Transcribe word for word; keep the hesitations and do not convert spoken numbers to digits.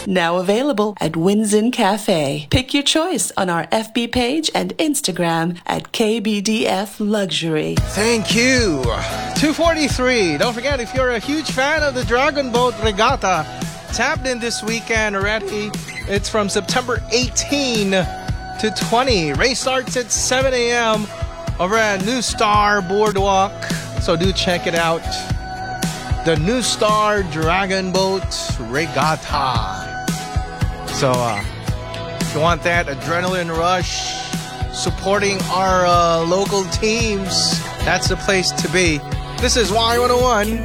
Now available at Winzen Cafe. Pick your choice on our F B page and Instagram at K B D F Luxury. Thank you. two forty-three. Don't forget, if you're a huge fan of the Dragon Boat Regatta, tapped in this weekend already. It's from September eighteenth to twentieth. Race starts at seven a.m. over at New Star Boardwalk. So do check it out. The New Star Dragon Boat Regatta. So uh, if you want that adrenaline rush, supporting our uh, local teams, that's the place to be. This is Y one oh one.